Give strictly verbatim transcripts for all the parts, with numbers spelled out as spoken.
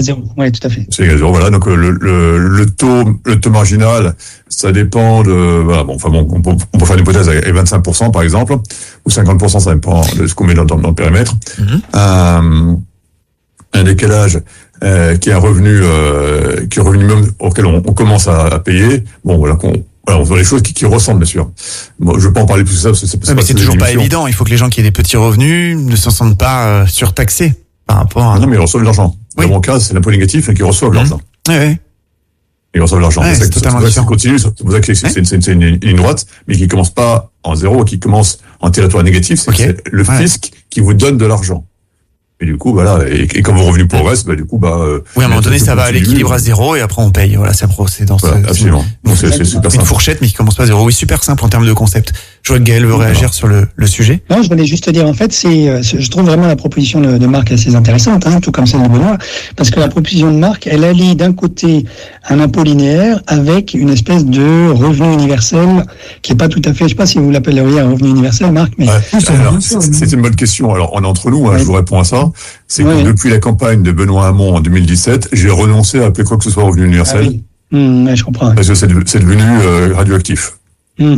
zéro. Oui, tout à fait. C'est égal à zéro. Voilà. Donc le, le, le taux, le taux marginal, ça dépend de. Voilà. Bon, enfin bon, on peut, on peut faire une hypothèse avec vingt-cinq pour cent par exemple, ou cinquante pour cent, ça dépend de ce qu'on met dans, dans, dans le périmètre. Mm-hmm. Euh, un décalage euh, qui est un revenu, euh, qui est un revenu minimum auquel on, on commence à, à payer. Bon, voilà qu'on. Voilà, on voit les choses qui, qui ressemblent, bien sûr. Bon, je ne veux pas en parler plus que ça, parce que c'est, c'est, ouais, mais c'est toujours pas évident. Il faut que les gens qui aient des petits revenus ne se sentent pas euh, surtaxés par rapport à... Non, mais ils reçoivent de l'argent. Oui. Dans mon cas, c'est l'impôt négatif, et qu'ils reçoivent mmh. l'argent. Oui, oui. Ils reçoivent l'argent. Ouais, c'est, c'est, c'est totalement ça, différent. C'est continu, c'est pour ça que c'est, c'est, c'est, c'est une ligne droite, mais qui commence pas en zéro, qui commence en territoire négatif. C'est, okay. c'est le ouais. fisc qui vous donne de l'argent. Et du coup, voilà, et, et comme vos revenus progressent, bah, du coup, bah, euh, oui, à un moment donné, ça va à l'équilibre à zéro et après on paye. Voilà, ça c'est dans voilà, ce, absolument. Donc, c'est, c'est super simple. Une fourchette, mais qui commence pas à zéro. Oui, super simple en termes de concept. Je vois que Gaël veut réagir Alors. sur le, le sujet. Non, je voulais juste te dire, en fait, c'est, je trouve vraiment la proposition de, de Marc assez intéressante, hein, tout comme celle de Benoît, parce que la proposition de Marc, elle allie d'un côté un impôt linéaire avec une espèce de revenu universel qui est pas tout à fait, je sais pas si vous l'appelleriez un revenu universel, Marc, mais. Ouais, alors, c'est, c'est une bonne question. Alors, on est entre nous, hein, ouais. je vous réponds à ça. C'est ouais. que depuis la campagne de Benoît Hamon en deux mille dix-sept, j'ai renoncé à appeler quoi que ce soit revenu universel. Ah oui. Mmh, ouais, je comprends. Parce que c'est, de, c'est devenu euh, radioactif. Mmh.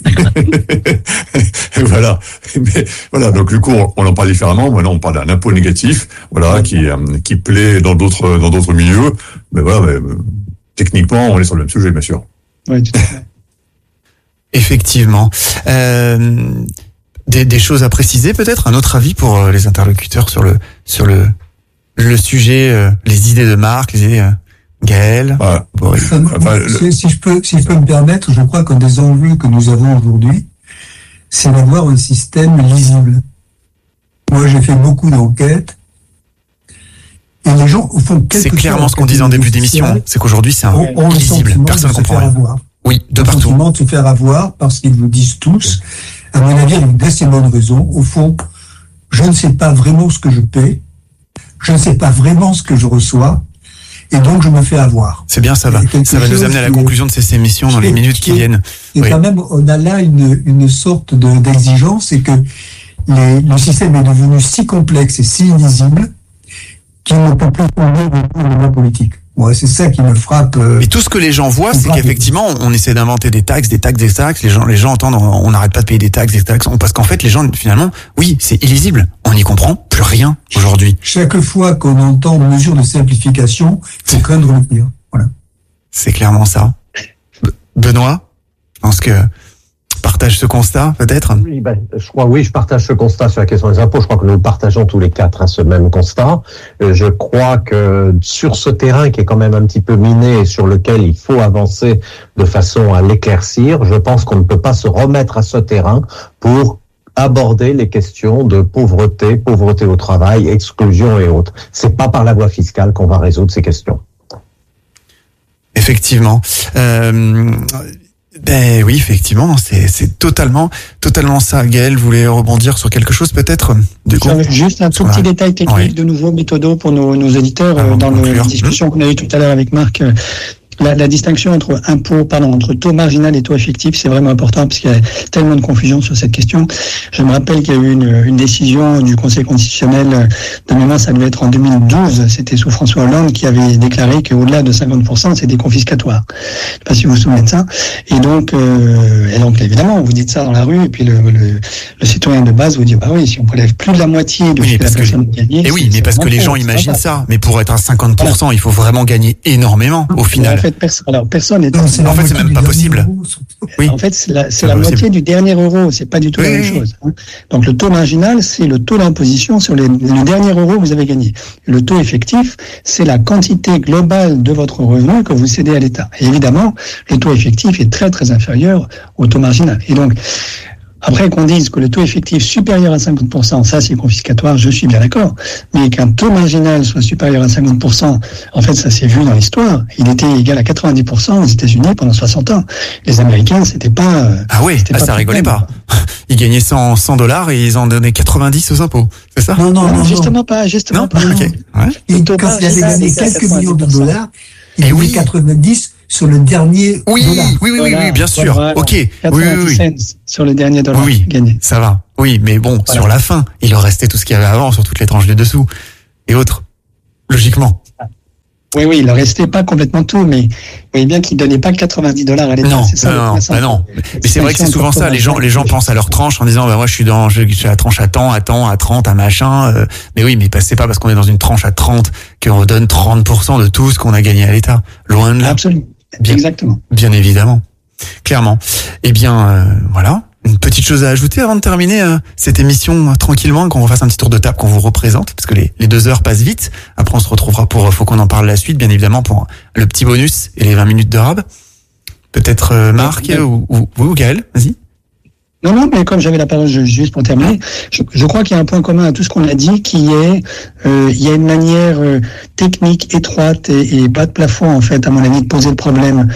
Voilà. Mais, voilà. Donc du coup, on en parle différemment. Maintenant, on parle d'un impôt négatif, voilà, mmh. qui euh, qui plaît dans d'autres dans d'autres milieux. Mais voilà, mais, euh, techniquement, on est sur le même sujet, bien sûr. Oui, tout à fait. Effectivement. Euh, des, des choses à préciser, peut-être, un autre avis pour euh, les interlocuteurs sur le sur le le sujet, euh, les idées de Marc, les idées. Euh, Gaël. Voilà. Bon, enfin, le... si je peux, si je peux me permettre, je crois qu'un des enjeux que nous avons aujourd'hui, c'est d'avoir un système lisible. Moi, j'ai fait beaucoup d'enquêtes. Et les gens, au fond, c'est clairement ce qu'on disait en début d'émission, c'est qu'aujourd'hui, c'est un on, on illisible. Personne ne comprend rien. Oui, de on partout. On de se faire avoir parce qu'ils vous disent tous, à mon avis, avec d'assez bonnes raisons. Au fond, je ne sais pas vraiment ce que je paie. Je ne sais pas vraiment ce que je reçois. Et donc, je me fais avoir. C'est bien, ça va. Ça va nous amener à la conclusion de ces émissions dans les minutes qui viennent. Et oui. Quand même, on a là une, une sorte de, d'exigence, c'est que les, le système est devenu si complexe et si illisible qu'il ne peut plus convenir au gouvernement politique. Ouais, c'est ça qui me frappe. Euh, Mais tout ce que les gens voient, c'est qu'effectivement, on essaie d'inventer des taxes, des taxes, des taxes. Les gens, les gens entendent, on n'arrête pas de payer des taxes, des taxes. Parce qu'en fait, les gens, finalement, oui, c'est illisible. On n'y comprend plus rien aujourd'hui. Chaque fois qu'on entend une mesure de simplification, c'est craindre le pire. Voilà. C'est clairement ça. Benoît, je pense que partage ce constat, peut-être? Oui, ben, je crois, oui, je partage ce constat sur la question des impôts. Je crois que nous partageons tous les quatre hein, ce même constat. Euh, je crois que sur ce terrain qui est quand même un petit peu miné et sur lequel il faut avancer de façon à l'éclaircir, je pense qu'on ne peut pas se remettre à ce terrain pour aborder les questions de pauvreté, pauvreté au travail, exclusion et autres. C'est pas par la voie fiscale qu'on va résoudre ces questions. Effectivement. Euh... Ben oui, effectivement, c'est c'est totalement totalement ça. Gaël voulait rebondir sur quelque chose peut-être du coup. Juste un tout petit ouais. détail technique oui. de nouveau méthodo pour nos, nos éditeurs euh, dans la discussion mmh. qu'on a eue tout à l'heure avec Marc. Euh, La, la distinction entre impôt, pardon, entre taux marginal et taux effectif, c'est vraiment important parce qu'il y a tellement de confusion sur cette question. Je me rappelle qu'il y a eu une, une décision du Conseil constitutionnel, de mémoire, ça devait être en deux mille douze, c'était sous François Hollande, qui avait déclaré qu'au-delà de cinquante pour cent, c'était confiscatoire. Je ne sais pas si vous vous souvenez de ça. Et donc, euh, et donc évidemment, vous dites ça dans la rue, et puis le, le, le citoyen de base vous dit, bah oui, si on prélève plus de la moitié de oui, ce que la personne que, gagnait. Et oui, mais parce que les gens imaginent ça. Mais pour être à cinquante pour cent, voilà. il faut vraiment gagner énormément au final. En fait, personne, alors personne n'est. En fait, c'est même pas possible. Oui. En fait, c'est la, c'est la moitié du dernier euro. C'est pas du tout oui, la même oui. chose. Hein. Donc, le taux marginal, c'est le taux d'imposition sur les, le dernier euro que vous avez gagné. Le taux effectif, c'est la quantité globale de votre revenu que vous cédez à l'État. Et évidemment, le taux effectif est très très inférieur au taux marginal. Et donc, après qu'on dise que le taux effectif supérieur à cinquante pour cent, ça c'est confiscatoire, je suis bien d'accord. Mais qu'un taux marginal soit supérieur à cinquante pour cent, en fait ça s'est vu dans l'histoire. Il était égal à quatre-vingt-dix pour cent aux États-Unis pendant soixante ans. Les Américains, c'était pas... Ah oui, ah, ça rigolait pas. Ils gagnaient cent dollars et ils en donnaient quatre-vingt-dix aux impôts. C'est ça? Non, non, non. non justement non. pas, justement non pas. Ah, okay. ouais. Et quand il avait gagné quelques millions de dollars, il y avait quatre-vingt-dix sur le dernier oui, dollar. Oui, oui, oui, oui, bien sûr. Voilà. Ok. quatre-vingt-dix oui, oui, oui. cents sur le dernier dollar oui, gagné. Ça va. Oui, mais bon, voilà. Sur la fin, il leur restait tout ce qu'il y avait avant, sur toutes les tranches du dessous et autres. Logiquement. Oui, oui, il ne restait pas complètement tout, mais vous voyez bien qu'il ne donnait pas quatre-vingt-dix dollars à l'État. Non, c'est ça, non, bah non. Mais c'est vrai que c'est souvent ça. Les gens, les gens pensent à leur tranche en disant, bah moi, je suis dans, je suis à la tranche à temps, à temps, à trente, à machin. Euh, mais oui, mais c'est pas parce qu'on est dans une tranche à trente qu'on donne trente pour cent de tout ce qu'on a gagné à l'État. Loin de là. Absolument. Bien, exactement. Bien évidemment. Clairement. Eh bien, euh, voilà. Une petite chose à ajouter avant de terminer euh, cette émission euh, tranquillement, qu'on refasse un petit tour de table, qu'on vous représente, parce que les, les deux heures passent vite. Après, on se retrouvera pour, euh, faut qu'on en parle la suite, bien évidemment, pour le petit bonus et les vingt minutes de rab. Peut-être euh, Marc ouais, ou, ou, ou Gaël, vas-y. Non, non, mais comme j'avais la parole, je, juste pour terminer, je, je crois qu'il y a un point commun à tout ce qu'on a dit, qui est, euh, il y a une manière euh, technique étroite et, et bas de plafond, en fait, à mon avis, de poser le problème.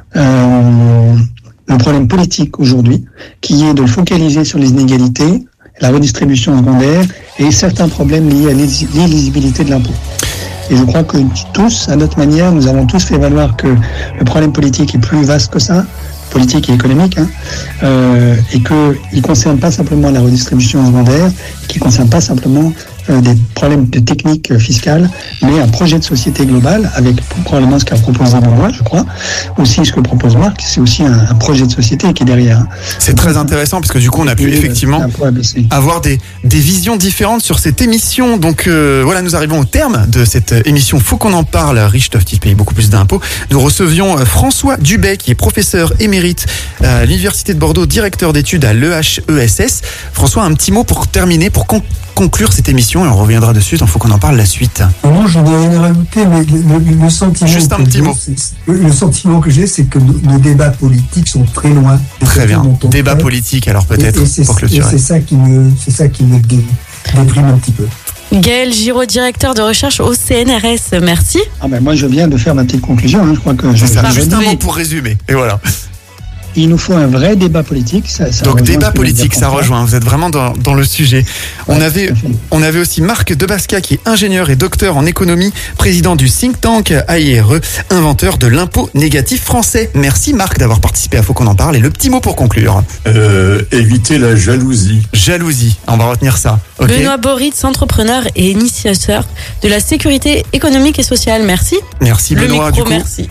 Euh, un problème politique aujourd'hui, qui est de le focaliser sur les inégalités, la redistribution secondaire et certains problèmes liés à l'illisibilité de l'impôt. Et je crois que tous, à notre manière, nous avons tous fait valoir que le problème politique est plus vaste que ça, politique et économique, hein, euh, et qu'il ne concerne pas simplement la redistribution secondaire, qui ne concerne pas simplement euh, des problèmes de technique fiscale, mais un projet de société global, avec probablement ce qu'a proposé Benoît, je crois, aussi ce que propose Marc, c'est aussi un, un projet de société qui est derrière. Hein. C'est Donc, très intéressant, parce que du coup, on a pu effectivement avoir des, des visions différentes sur cette émission. Donc euh, voilà, nous arrivons au terme de cette émission. Faut qu'on en parle. Riches doivent-ils payer beaucoup plus d'impôts? Nous recevions François Dubet, qui est professeur émérite à l'Université de Bordeaux, directeur d'études à l'E H E S S. François, un petit mot pour terminer, pour con- conclure cette émission, et on reviendra dessus, il faut qu'on en parle la suite. Non, je n'ai rien à rajouter, mais le, le, le sentiment Juste un petit mot. Le sentiment que j'ai, c'est que nos, nos débats politiques sont très loin. Très bien. Débat politique, alors peut-être, et, et pour clôturer. Et c'est ça qui me, c'est ça qui me déprime un petit peu. Gaël Giraud, directeur de recherche au C N R S, merci. Ah ben moi je viens de faire ma petite conclusion, hein. Je crois que... C'est ça, juste un mot pour résumer, et voilà. Il nous faut un vrai débat politique. Ça, ça Donc débat politique, ça rejoint. Vous êtes vraiment dans, dans le sujet. On ouais, avait, on avait aussi Marc Debasca, qui est ingénieur et docteur en économie, président du think tank A I R E, inventeur de l'impôt négatif français. Merci Marc d'avoir participé à Faut qu'on en parle. Et le petit mot pour conclure. Euh, éviter la jalousie. Jalousie. On va retenir ça. Okay. Benoît Boritz, entrepreneur et initiateur de la sécurité économique et sociale. Merci. Merci le Benoît. Micro, du coup. merci.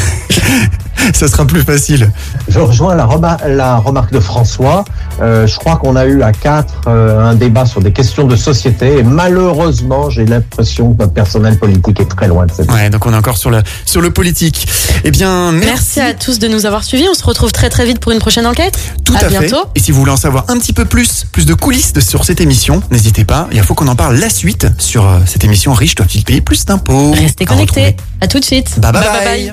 Ça sera plus facile. Je rejoins la, rema- la remarque de François. Euh, je crois qu'on a eu à quatre euh, un débat sur des questions de société et malheureusement, j'ai l'impression que notre personnel politique est très loin de cette. Ouais, donc on est encore sur le sur le politique. Eh bien, merci. Merci à tous de nous avoir suivis. On se retrouve très très vite pour une prochaine enquête. Tout à, à bientôt. fait. Et si vous voulez en savoir un petit peu plus, plus de coulisses de, sur cette émission, n'hésitez pas. Il faut qu'on en parle la suite sur euh, cette émission Riches doivent-ils payer plus d'impôts. Restez connectés. À tout de suite. Bye bye. bye, bye, bye. bye.